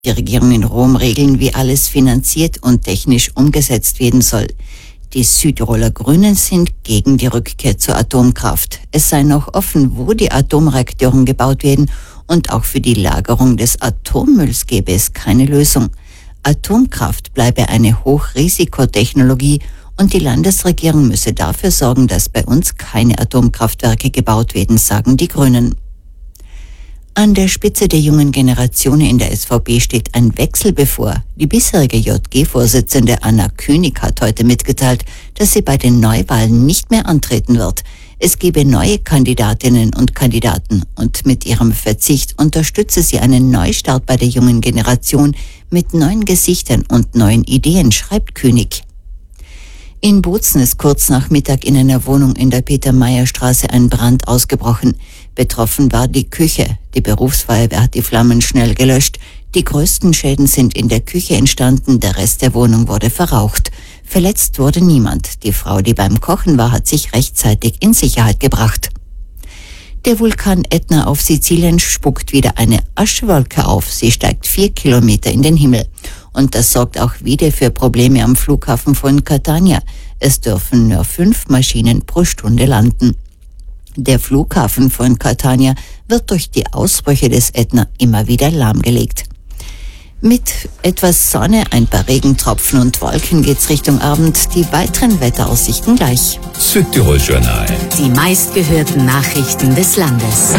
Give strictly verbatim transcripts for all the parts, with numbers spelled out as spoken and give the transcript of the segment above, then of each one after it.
Die Regierung in Rom regeln, wie alles finanziert und technisch umgesetzt werden soll. Die Südtiroler Grünen sind gegen die Rückkehr zur Atomkraft. Es sei noch offen, wo die Atomreaktoren gebaut werden, und auch für die Lagerung des Atommülls gäbe es keine Lösung. Atomkraft bleibe eine Hochrisikotechnologie und die Landesregierung müsse dafür sorgen, dass bei uns keine Atomkraftwerke gebaut werden, sagen die Grünen. An der Spitze der jungen Generation in der S V P steht ein Wechsel bevor. Die bisherige J G-Vorsitzende Anna König hat heute mitgeteilt, dass sie bei den Neuwahlen nicht mehr antreten wird. Es gebe neue Kandidatinnen und Kandidaten und mit ihrem Verzicht unterstütze sie einen Neustart bei der jungen Generation mit neuen Gesichtern und neuen Ideen, schreibt König. In Bozen ist kurz nach Mittag in einer Wohnung in der Peter-Meyer-Straße ein Brand ausgebrochen. Betroffen war die Küche. Die Berufsfeuerwehr hat die Flammen schnell gelöscht. Die größten Schäden sind in der Küche entstanden, der Rest der Wohnung wurde verraucht. Verletzt wurde niemand. Die Frau, die beim Kochen war, hat sich rechtzeitig in Sicherheit gebracht. Der Vulkan Etna auf Sizilien spuckt wieder eine Aschewolke auf. Sie steigt vier Kilometer in den Himmel. Und das sorgt auch wieder für Probleme am Flughafen von Catania. Es dürfen nur fünf Maschinen pro Stunde landen. Der Flughafen von Catania wird durch die Ausbrüche des Ätna immer wieder lahmgelegt. Mit etwas Sonne, ein paar Regentropfen und Wolken geht's Richtung Abend. Die weiteren Wetteraussichten gleich. Südtirol Journal. Die meistgehörten Nachrichten des Landes.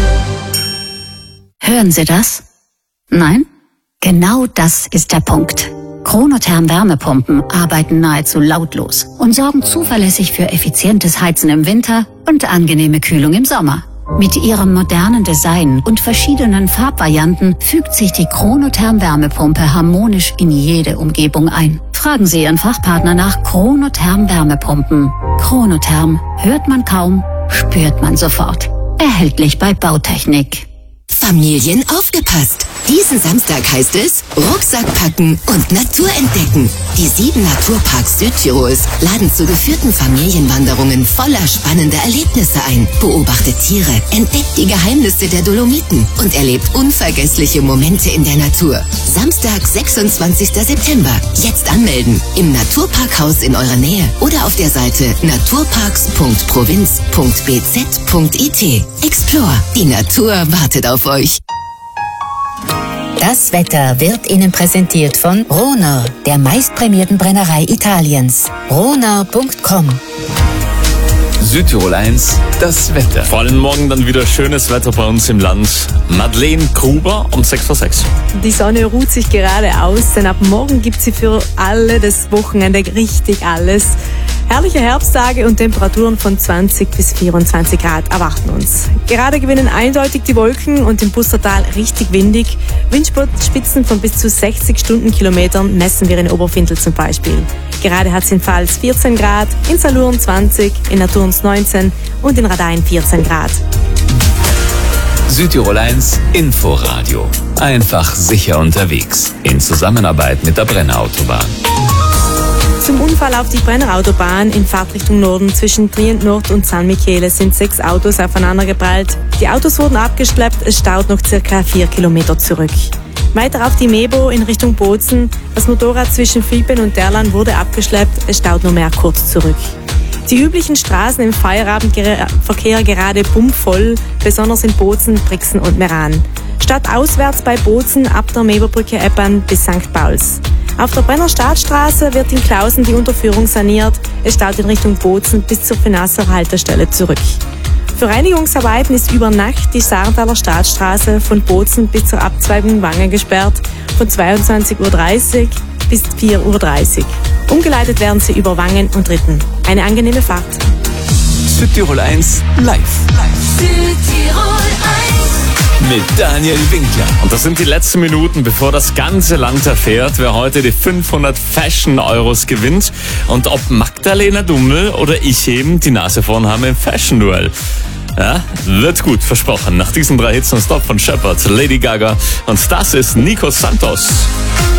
Hören Sie das? Nein? Genau das ist der Punkt. Chronotherm Wärmepumpen arbeiten nahezu lautlos und sorgen zuverlässig für effizientes Heizen im Winter und angenehme Kühlung im Sommer. Mit ihrem modernen Design und verschiedenen Farbvarianten fügt sich die Chronotherm Wärmepumpe harmonisch in jede Umgebung ein. Fragen Sie Ihren Fachpartner nach Chronotherm Wärmepumpen. Chronotherm hört man kaum, spürt man sofort. Erhältlich bei Bautechnik. Familien aufgepasst! Diesen Samstag heißt es Rucksack packen und Natur entdecken. Die sieben Naturparks Südtirols laden zu geführten Familienwanderungen voller spannender Erlebnisse ein. Beobachtet Tiere, entdeckt die Geheimnisse der Dolomiten und erlebt unvergessliche Momente in der Natur. Samstag, sechsundzwanzigster September. Jetzt anmelden im Naturparkhaus in eurer Nähe oder auf der Seite naturparks punkt provinz punkt b z punkt i t. Explore, die Natur wartet auf euch. Das Wetter wird Ihnen präsentiert von Ronor, der meistprämierten Brennerei Italiens. ronor punkt com. Südtirol eins, das Wetter. Vor allem morgen dann wieder schönes Wetter bei uns im Land. Madeleine Gruber um sechs vor sechs. Die Sonne ruht sich gerade aus, denn ab morgen gibt sie für alle das Wochenende richtig alles. Herrliche Herbsttage und Temperaturen von zwanzig bis vierundzwanzig Grad erwarten uns. Gerade gewinnen eindeutig die Wolken und im Pustertal richtig windig. Windspitzen von bis zu sechzig Stundenkilometern messen wir in Oberfindl zum Beispiel. Gerade hat es in Pfalz vierzehn Grad, in Salurn zwanzig, in Naturns neunzehn und in Radain vierzehn Grad. Südtirol eins Inforadio. Einfach sicher unterwegs. In Zusammenarbeit mit der Brenner Autobahn. Zum Unfall auf die Brenner Autobahn in Fahrtrichtung Norden zwischen Trient Nord und San Michele sind sechs Autos aufeinandergeprallt. Die Autos wurden abgeschleppt, es staut noch circa vier Kilometer zurück. Weiter auf die Mebo in Richtung Bozen. Das Motorrad zwischen Fiepen und Derlan wurde abgeschleppt, es staut nur mehr kurz zurück. Die üblichen Straßen im Feierabendverkehr gerade pumpvoll, besonders in Bozen, Brixen und Meran. Stadtauswärts bei Bozen ab der Meberbrücke Eppern bis Sankt Pauls. Auf der Brenner Staatsstraße wird in Klausen die Unterführung saniert. Es staut in Richtung Bozen bis zur Finasser Haltestelle zurück. Für Reinigungsarbeiten ist über Nacht die Sarnthaler Staatsstraße von Bozen bis zur Abzweigung Wangen gesperrt, von zweiundzwanzig Uhr dreißig bis vier Uhr dreißig. Umgeleitet werden sie über Wangen und Ritten. Eine angenehme Fahrt. Südtirol eins live. Südtirol eins. Mit Daniel Winkler. Und das sind die letzten Minuten, bevor das ganze Land erfährt, wer heute die fünfhundert Fashion Euros gewinnt und ob Magdalena Dummel oder ich eben die Nase vorn haben im Fashion Duell. Ja, wird gut, versprochen. Nach diesen drei Hits und Stop von Shepherd, Lady Gaga und das ist Nico Santos.